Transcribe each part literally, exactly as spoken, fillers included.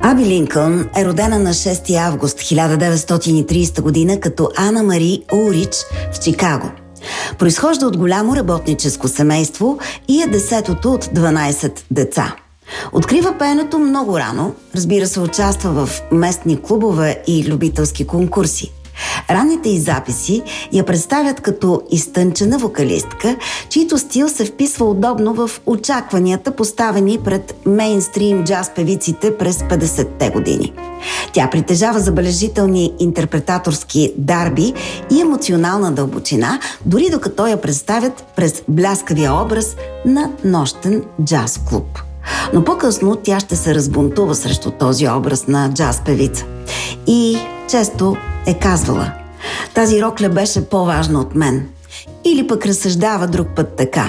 Аби Линкълн е родена на шести август хиляда деветстотин и тридесета година като Ана Мари Улрич в Чикаго. Произхожда от голямо работническо семейство и е десетото от дванадесет деца. Открива пеенето много рано, разбира се, участва в местни клубове и любителски конкурси. Ранните й записи я представят като изтънчена вокалистка, чийто стил се вписва удобно в очакванията, поставени пред мейнстрим джаз певиците през петдесетте години. Тя притежава забележителни интерпретаторски дарби и емоционална дълбочина, дори докато я представят през бляскавия образ на нощен джаз клуб. Но по-късно тя ще се разбунтува срещу този образ на джаз певица. И често е казвала: тази рокля беше по-важна от мен. Или пък разсъждава друг път така: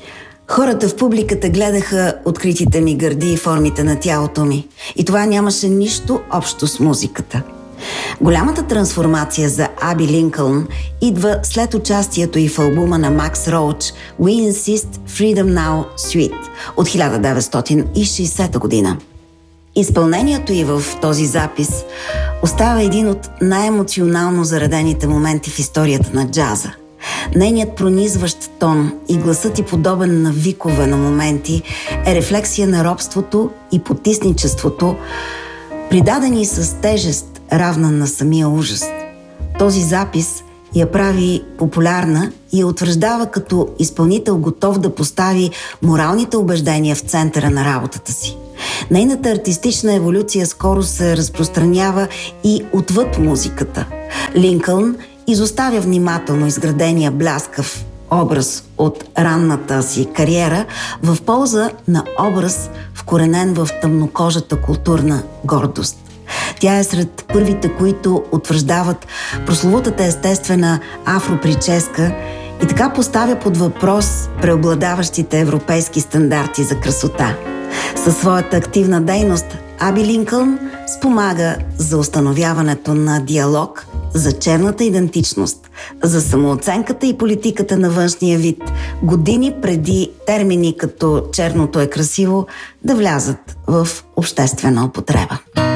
хората в публиката гледаха откритите ми гърди и формите на тялото ми. И това нямаше нищо общо с музиката. Голямата трансформация за Аби Линкълн идва след участието й в албума на Макс Роуч We Insist Freedom Now Suite от хиляда деветстотин и шейсета година. Изпълнението й в този запис остава един от най-емоционално заредените моменти в историята на джаза. Нейният пронизващ тон и гласът й, подобен на викове на моменти, е рефлексия на робството и потисничеството, придадени с тежест, равна на самия ужас. Този запис я прави популярна и я утвърждава като изпълнител, готов да постави моралните убеждения в центъра на работата си. Нейната артистична еволюция скоро се разпространява и отвъд музиката. Линкълн изоставя внимателно изградения бляскав образ от ранната си кариера в полза на образ, вкоренен в тъмнокожата културна гордост. Тя е сред първите, които утвърждават прословутата естествена афроприческа и така поставя под въпрос преобладаващите европейски стандарти за красота. Със своята активна дейност Аби Линкълн спомага за установяването на диалог за черната идентичност, за самооценката и политиката на външния вид, години преди термини като «черното е красиво» да влязат в обществена употреба.